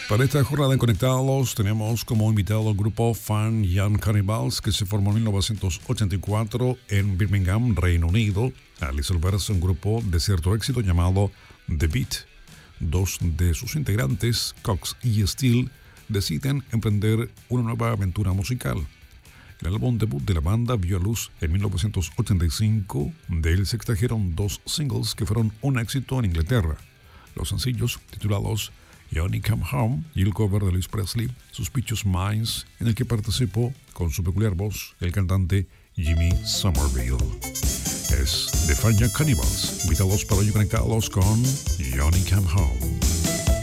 Para esta jornada en Conectados tenemos como invitado al grupo Fun Young Cannibals, que se formó en 1984 en Birmingham, Reino Unido, al disolverse un grupo de cierto éxito llamado The Beat. Dos de sus integrantes, Cox y Steele, deciden emprender una nueva aventura musical. El álbum debut de la banda vio a luz en 1985. De él se extrajeron dos singles que fueron un éxito en Inglaterra. Los sencillos, titulados Johnny Come Home y el cover de Elvis Presley, Suspicious Minds, en el que participó con su peculiar voz el cantante Jimmy Somerville. Es The Fun Young Cannibals, invitados para hoy conectados con Johnny Come Home.